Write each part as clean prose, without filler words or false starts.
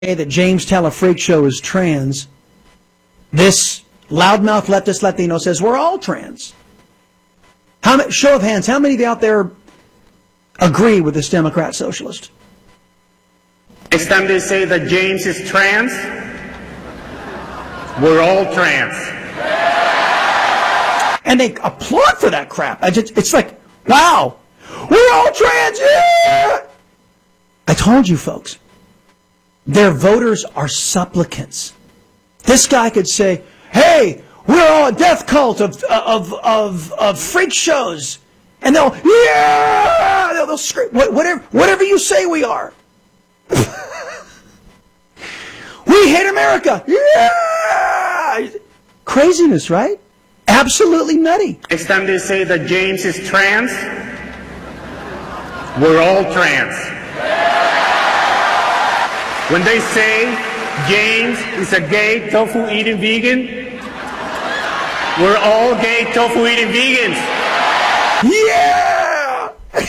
that James Taylor Freak Show is trans, this loudmouth leftist Latino says we're all trans. Show of hands, how many of you out there agree with this Democrat socialist? Next time they say that James is trans, we're all trans. And they applaud for that crap. It's like, wow, we're all trans, yeah! I told you, folks, their voters are supplicants. This guy could say, hey, we're all a death cult of freak shows. And they'll, yeah! They'll scream, whatever you say we are. We hate America. Yeah! Craziness, right? Absolutely nutty. Next time they say that James is trans, we're all trans. When they say James is a gay tofu-eating vegan, we're all gay tofu-eating vegans. Yeah!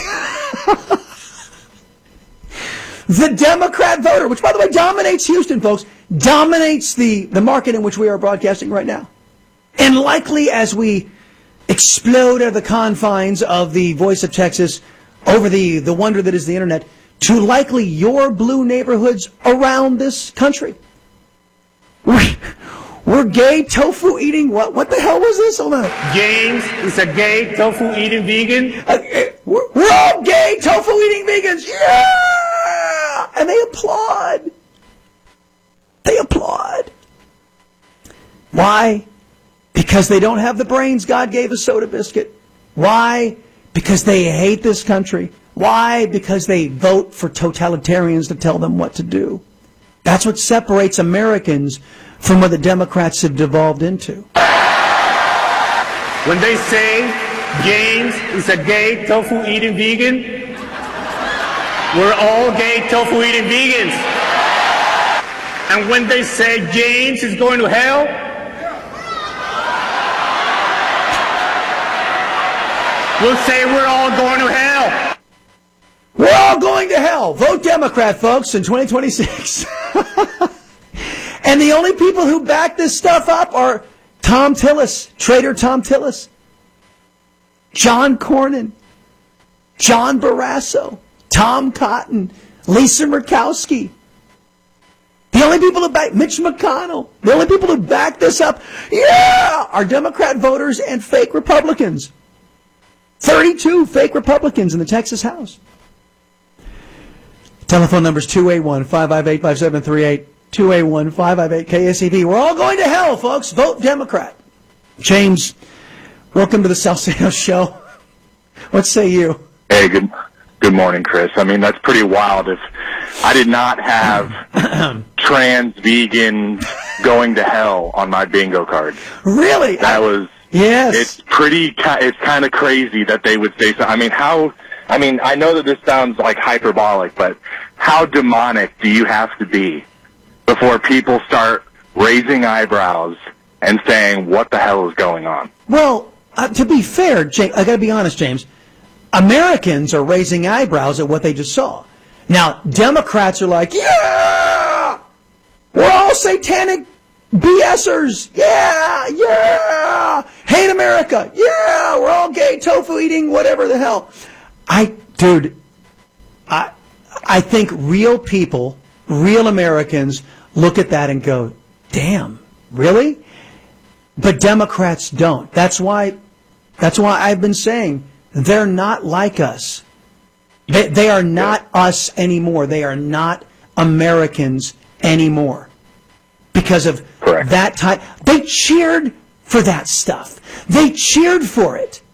The Democrat voter, which, by the way, dominates Houston, folks, dominates the market in which we are broadcasting right now. And likely as we explode out of the confines of the Voice of Texas over the wonder that is the Internet, to likely your blue neighborhoods around this country. We're gay tofu eating. What the hell was this? Hold on. James is a gay tofu eating vegan. We're all gay tofu eating vegans. Yeah! And they applaud. They applaud. Why? Because they don't have the brains God gave a soda biscuit. Why? Because they hate this country. Why? Because they vote for totalitarians to tell them what to do. That's what separates Americans from what the Democrats have devolved into. When they say James is a gay tofu-eating vegan, we're all gay tofu-eating vegans. And when they say James is going to hell, we'll say we're all going to hell. We're all going to hell. Vote Democrat, folks, in 2026. And the only people who back this stuff up are Tom Tillis, Trader Tom Tillis, John Cornyn, John Barrasso, Tom Cotton, Lisa Murkowski. The only people who back, Mitch McConnell, the only people who back this up, yeah, are Democrat voters and fake Republicans. 32 fake Republicans in the Texas House. Telephone number is 281-558-5738, 281-558-KSEV. We're all going to hell, folks. Vote Democrat. James, welcome to the Salcedo Show. What say you? Hey, good morning, Chris. I mean, that's pretty wild. If I did not have trans vegan going to hell on my bingo card. Really? That was... Yes. It's kind of crazy that they would say so. I mean, I know that this sounds like hyperbolic, but how demonic do you have to be before people start raising eyebrows and saying, what the hell is going on? Well, to be fair, James, I got to be honest, James, Americans are raising eyebrows at what they just saw. Now, Democrats are like, yeah, we're all satanic BSers, yeah, hate America, yeah, we're all gay, tofu eating, whatever the hell. I think real people, real Americans look at that and go, damn, really? But Democrats don't. That's why I've been saying they're not like us. They are not us anymore. They are not Americans anymore. Because of that time. They cheered for that stuff. They cheered for it.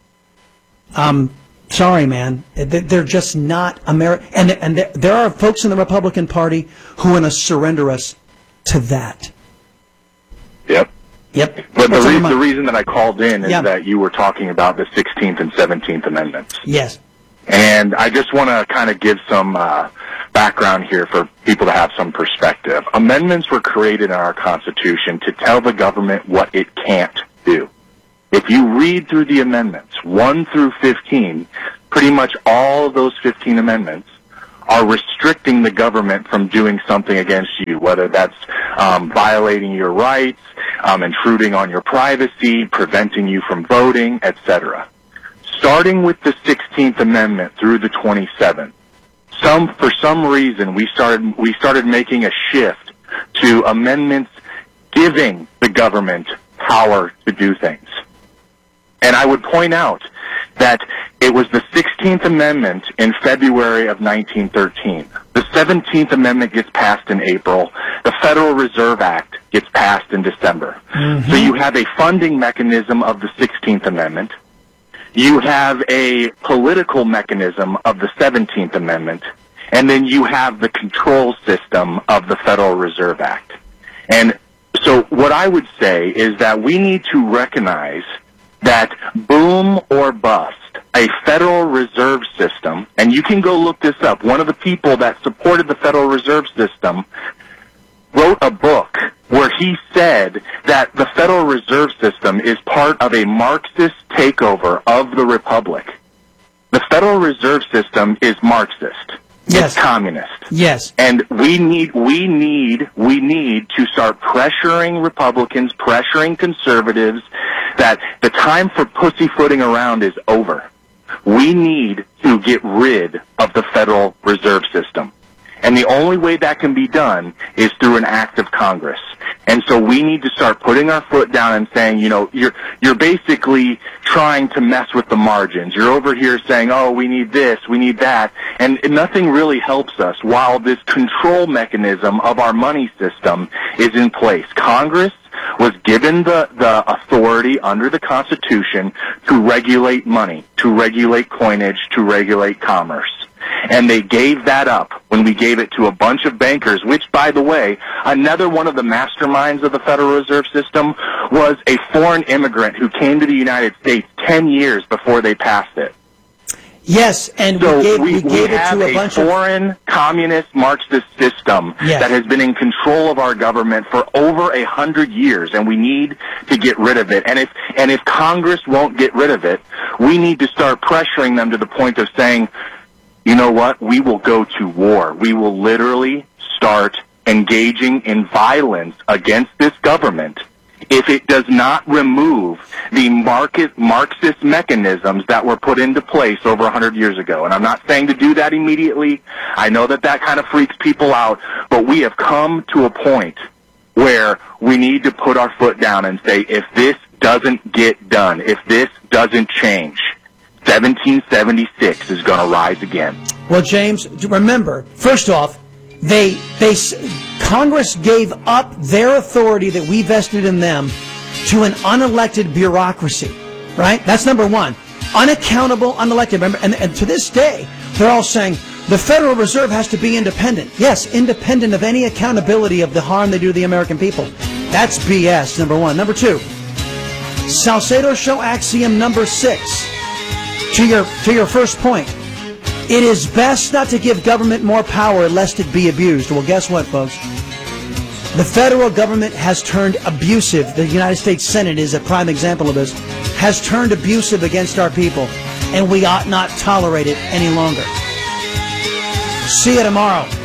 Sorry, man. They're just not American. And there are folks in the Republican Party who want to surrender us to that. Yep. But the reason that I called in is Yeah. that you were talking about the 16th and 17th Amendments. Yes. And I just want to kind of give some background here for people to have some perspective. Amendments were created in our Constitution to tell the government what it can't do. If you read through the amendments, 1 through 15, pretty much all of those 15 amendments are restricting the government from doing something against you, whether that's violating your rights, intruding on your privacy, preventing you from voting, etc. Starting with the 16th Amendment through the 27th, for some reason we started making a shift to amendments giving the government power to do things. And I would point out that it was the 16th Amendment in February of 1913. The 17th Amendment gets passed in April. The Federal Reserve Act gets passed in December. Mm-hmm. So you have a funding mechanism of the 16th Amendment. You have a political mechanism of the 17th Amendment. And then you have the control system of the Federal Reserve Act. And so what I would say is that we need to recognize that boom or bust, a Federal Reserve System, and you can go look this up. One of the people that supported the Federal Reserve System wrote a book where he said that the Federal Reserve System is part of a Marxist takeover of the Republic. The Federal Reserve System is Marxist. Yes. It's communist. Yes. And we need to start pressuring Republicans, pressuring conservatives that the time for pussyfooting around is over. We need to get rid of the Federal Reserve System. And the only way that can be done is through an act of Congress. And so we need to start putting our foot down and saying, you know, you're basically trying to mess with the margins. You're over here saying, oh, we need this, we need that, and nothing really helps us while this control mechanism of our money system is in place. Congress was given the authority under the Constitution to regulate money, to regulate coinage, to regulate commerce. And they gave that up when we gave it to a bunch of bankers, which, by the way, another one of the masterminds of the Federal Reserve System was a foreign immigrant who came to the United States 10 years before they passed it. Yes, and so we gave it to a bunch of foreign communist Marxist system that has been in control of our government for over 100 years, and we need to get rid of it. And if Congress won't get rid of it, we need to start pressuring them to the point of saying, you know what, we will go to war. We will literally start engaging in violence against this government if it does not remove the Marxist mechanisms that were put into place over 100 years ago. And I'm not saying to do that immediately. I know that kind of freaks people out, but we have come to a point where we need to put our foot down and say, if this doesn't get done, if this doesn't change, 1776 is going to rise again. Well, James, remember, first off, Congress gave up their authority that we vested in them to an unelected bureaucracy, right? That's number one. Unaccountable, unelected. Remember, and to this day, they're all saying the Federal Reserve has to be independent. Yes, independent of any accountability of the harm they do to the American people. That's BS, number one. Number two, Salcedo Show axiom number 6. To your first point, it is best not to give government more power lest it be abused. Well, guess what, folks? The federal government has turned abusive. The United States Senate is a prime example of this. Has turned abusive against our people, and we ought not tolerate it any longer. See you tomorrow.